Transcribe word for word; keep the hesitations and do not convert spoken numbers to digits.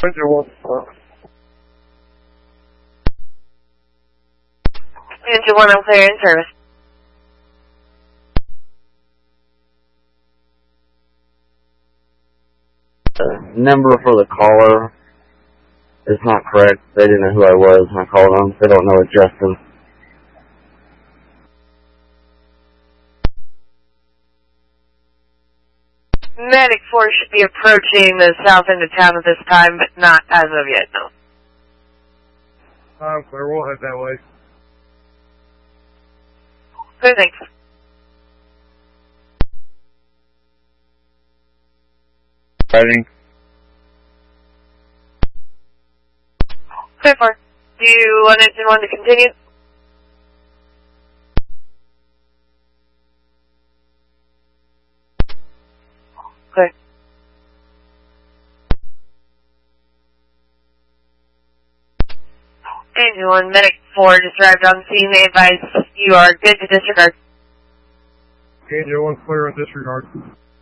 Ranger one. Uh, Ranger one, I'm clear in service. The number for the caller is not correct. They didn't know who I was when I called them. They don't know it's Justin. Medic four should be approaching the south end of town at this time, but not as of yet, no. I'm clear. We'll head that way. Good, thanks. Driving. Clear four. Do you want it to want to continue? Clear. Engine one, Medic four just arrived on scene. They advise you are good to disregard. Engine one clear on disregard.